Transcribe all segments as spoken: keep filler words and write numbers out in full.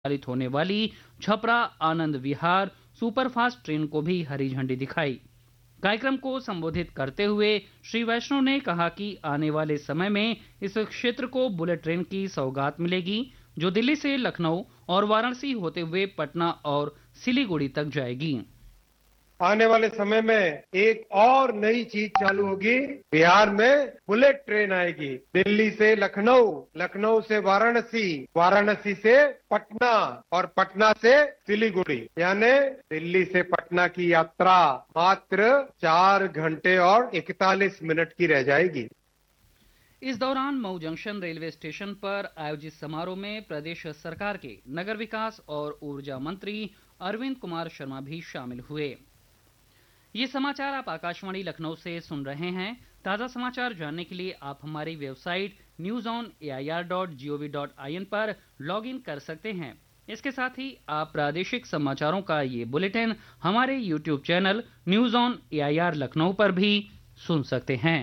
संचालित होने वाली छपरा आनंद विहार सुपरफास्ट ट्रेन को भी हरी झंडी दिखाई। कार्यक्रम को संबोधित करते हुए श्री वैष्णव ने कहा कि आने वाले समय में इस क्षेत्र को बुलेट ट्रेन की सौगात मिलेगी, जो दिल्ली से लखनऊ और वाराणसी होते हुए पटना और सिलीगुड़ी तक जाएगी। आने वाले समय में एक और नई चीज चालू होगी। बिहार में बुलेट ट्रेन आएगी। दिल्ली से लखनऊ, लखनऊ से वाराणसी, वाराणसी से पटना और पटना से सिलीगुड़ी, यानी दिल्ली से पटना की यात्रा मात्र चार घंटे और इकतालीस मिनट की रह जाएगी। इस दौरान मऊ जंक्शन रेलवे स्टेशन पर आयोजित समारोह में प्रदेश सरकार के नगर विकास और ऊर्जा मंत्री अरविंद कुमार शर्मा भी शामिल हुए। ये समाचार आप आकाशवाणी लखनऊ से सुन रहे हैं। ताजा समाचार जानने के लिए आप हमारी website news on A I R dot G O V dot I N पर लॉग इन कर सकते हैं। इसके साथ ही आप प्रादेशिक समाचारों का ये बुलेटिन हमारे YouTube channel news on A I R Lucknow पर भी सुन सकते हैं।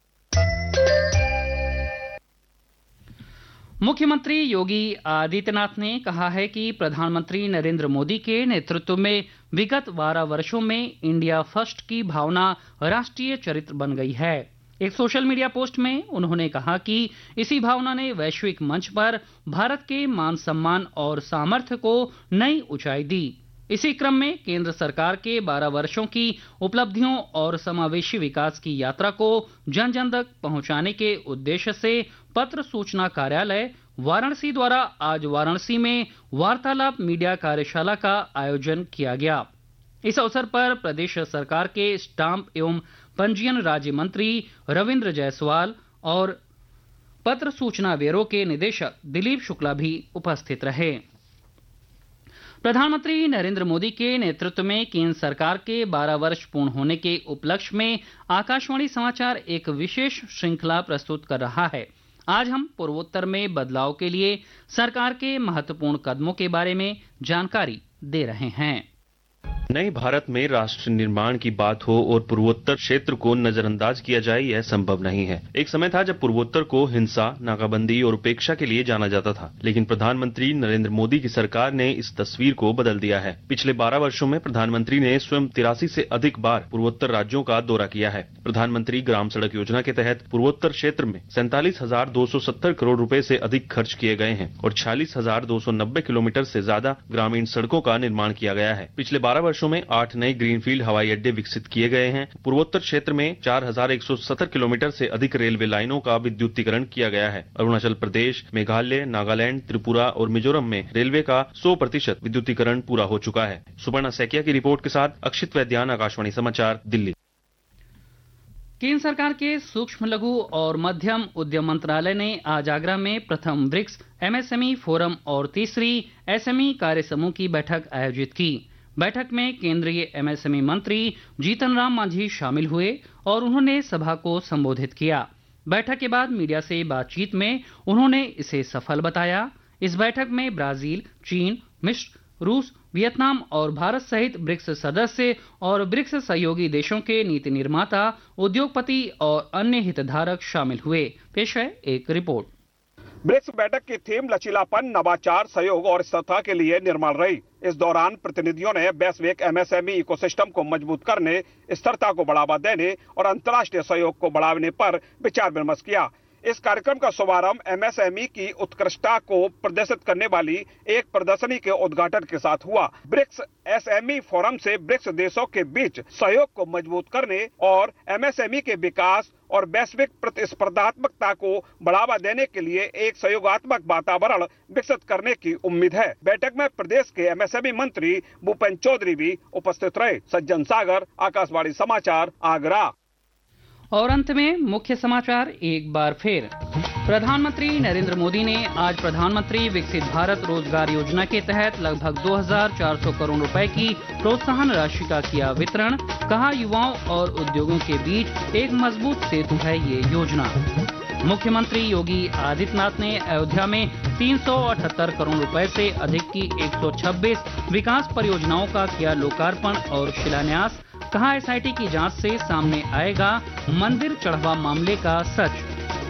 मुख्यमंत्री योगी आदित्यनाथ ने कहा है कि प्रधानमंत्री नरेंद्र मोदी के नेतृत्व में विगत बारह वर्षों में इंडिया फर्स्ट की भावना राष्ट्रीय चरित्र बन गई है। एक सोशल मीडिया पोस्ट में उन्होंने कहा कि इसी भावना ने वैश्विक मंच पर भारत के मान सम्मान और सामर्थ्य को नई ऊंचाई दी। इसी क्रम में केंद्र सरकार के बारह वर्षों की उपलब्धियों और समावेशी विकास की यात्रा को जन जन तक पहुंचाने के उद्देश्य से पत्र सूचना कार्यालय वाराणसी द्वारा आज वाराणसी में वार्तालाप मीडिया कार्यशाला का आयोजन किया गया। इस अवसर पर प्रदेश सरकार के स्टाम्प एवं पंजीयन राज्य मंत्री रविंद्र जायसवाल और पत्र सूचना ब्यूरो के निदेशक दिलीप शुक्ला भी उपस्थित रहे। प्रधानमंत्री नरेंद्र मोदी के नेतृत्व में केंद्र सरकार के बारह वर्ष पूर्ण होने के उपलक्ष्य में आकाशवाणी समाचार एक विशेष श्रृंखला प्रस्तुत कर रहा है। आज हम पूर्वोत्तर में बदलाव के लिए सरकार के महत्वपूर्ण कदमों के बारे में जानकारी दे रहे हैं। नए भारत में राष्ट्र निर्माण की बात हो और पूर्वोत्तर क्षेत्र को नजरअंदाज किया जाए, यह संभव नहीं है। एक समय था जब पूर्वोत्तर को हिंसा, नाकाबंदी और उपेक्षा के लिए जाना जाता था, लेकिन प्रधानमंत्री नरेंद्र मोदी की सरकार ने इस तस्वीर को बदल दिया है। पिछले बारह वर्षों में प्रधानमंत्री ने स्वयं तिरासी से अधिक बार पूर्वोत्तर राज्यों का दौरा किया है। प्रधानमंत्री ग्राम सड़क योजना के तहत पूर्वोत्तर क्षेत्र में सैंतालीस हजार दो सौ सत्तर करोड़ रुपए से अधिक खर्च किए गए हैं और छियालीस हजार दो सौ नब्बे किलोमीटर से ज्यादा ग्रामीण सड़कों का निर्माण किया गया है। पिछले बारह वर्षों में आठ नए ग्रीनफील्ड हवाई अड्डे विकसित किए गए हैं। पूर्वोत्तर क्षेत्र में चार हजार एक सौ सत्तर किलोमीटर से अधिक रेलवे लाइनों का विद्युतीकरण किया गया है। अरुणाचल प्रदेश, मेघालय, नागालैंड, त्रिपुरा और मिजोरम में रेलवे का सौ प्रतिशत विद्युतीकरण पूरा हो चुका है। सुपर्णा सैकिया की रिपोर्ट के साथ अक्षित वैद्यान, आकाशवाणी समाचार, दिल्ली। केंद्र सरकार के सूक्ष्म लघु और मध्यम उद्यम मंत्रालय ने आज आगरा में प्रथम BRICS M S M E forum और तीसरी एस एम ई कार्य समूह की बैठक आयोजित की। बैठक में केंद्रीय एम एस एम ई मंत्री जीतन राम मांझी शामिल हुए और उन्होंने सभा को संबोधित किया। बैठक के बाद मीडिया से बातचीत में उन्होंने इसे सफल बताया। इस बैठक में ब्राजील, चीन, मिस्र, रूस, वियतनाम और भारत सहित ब्रिक्स सदस्य और ब्रिक्स सहयोगी देशों के नीति निर्माता, उद्योगपति और अन्य हितधारक शामिल हुए। पेश है एक रिपोर्ट। ब्रिक्स बैठक की थीम लचीलापन, नवाचार, सहयोग और स्थिरता के लिए निर्माण रही। इस दौरान प्रतिनिधियों ने वैश्विक M S M E ecosystem को मजबूत करने, स्थिरता को बढ़ावा देने और अंतर्राष्ट्रीय सहयोग को बढ़ाने पर विचार विमर्श किया। इस कार्यक्रम का शुभारंभ एम एस एम ई की उत्कृष्टता को प्रदर्शित करने वाली एक प्रदर्शनी के उद्घाटन के साथ हुआ। BRICS S M E forum से ब्रिक्स देशों के बीच सहयोग को मजबूत करने और एम एस एम ई के विकास और वैश्विक प्रतिस्पर्धात्मकता को बढ़ावा देने के लिए एक सहयोगात्मक वातावरण विकसित करने की उम्मीद है। बैठक में प्रदेश के एम एस एम ई मंत्री भूपेंद्र चौधरी भी उपस्थित रहे। सज्जन सागर, आकाशवाणी समाचार, आगरा। और अंत में मुख्य समाचार एक बार फिर। प्रधानमंत्री नरेंद्र मोदी ने आज प्रधानमंत्री विकसित भारत रोजगार योजना के तहत लगभग दो हजार चार सौ करोड़ रुपए की प्रोत्साहन राशि का किया वितरण। कहा, युवाओं और उद्योगों के बीच एक मजबूत सेतु है ये योजना। मुख्यमंत्री योगी आदित्यनाथ ने अयोध्या में तीन सौ अठहत्तर करोड़ रुपए से अधिक की एक सौ छब्बीस विकास परियोजनाओं का किया लोकार्पण और शिलान्यास। कहा, एस आई टी की जांच से सामने आएगा मंदिर चढ़ावा मामले का सच।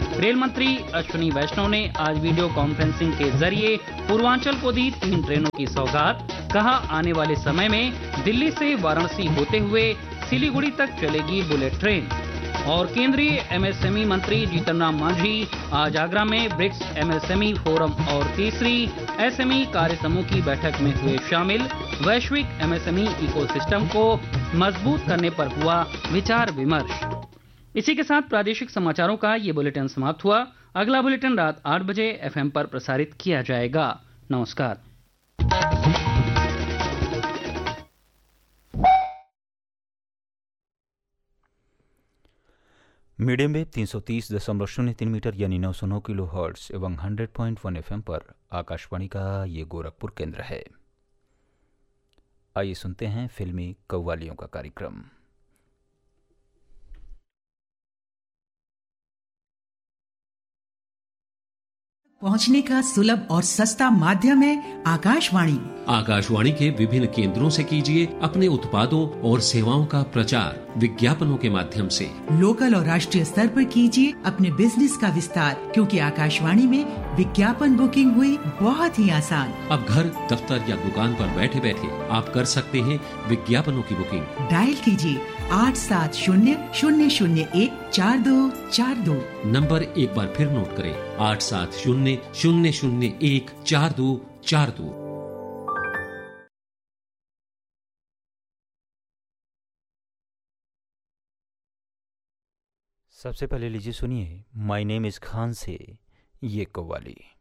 रेल मंत्री अश्विनी वैष्णव ने आज वीडियो कॉन्फ्रेंसिंग के जरिए पूर्वांचल को दी तीन ट्रेनों की सौगात। कहा, आने वाले समय में दिल्ली से वाराणसी होते हुए सिलीगुड़ी तक चलेगी बुलेट ट्रेन। और केंद्रीय एमएसएमई मंत्री जीतन राम मांझी आज आगरा में ब्रिक्स एमएसएमई फोरम और तीसरी एसएमई कार्य समूह की बैठक में हुए शामिल। वैश्विक एमएसएमई इकोसिस्टम को मजबूत करने पर हुआ विचार विमर्श। इसी के साथ प्रादेशिक समाचारों का ये बुलेटिन समाप्त हुआ। अगला बुलेटिन रात आठ बजे एफएम पर प्रसारित किया जाएगा। नमस्कार। मीडियम वेव तीन सौ तीस दशमलव शून्य तीन मीटर यानी नौ सौ नौ किलो हर्ट्ज एवं सौ पॉइंट वन एफएम पर आकाशवाणी का ये गोरखपुर केंद्र है। आइए सुनते हैं फिल्मी कव्वालियों का कार्यक्रम। पहुंचने का सुलभ और सस्ता माध्यम है आकाशवाणी। आकाशवाणी के विभिन्न केंद्रों से कीजिए अपने उत्पादों और सेवाओं का प्रचार विज्ञापनों के माध्यम से। लोकल और राष्ट्रीय स्तर पर कीजिए अपने बिजनेस का विस्तार, क्योंकि आकाशवाणी में विज्ञापन बुकिंग हुई बहुत ही आसान। अब घर, दफ्तर या दुकान पर बैठे बैठे आप कर सकते हैं विज्ञापनों की बुकिंग। डायल कीजिए आठ सात शून्य शून्य शून्य एक चार दो चार दो। नंबर एक बार फिर नोट करें, आठ सात शून्य शून्य शून्य एक चार दो चार दो। सबसे पहले लीजिए सुनिए माय नेम इज खान से ये कव्वाली।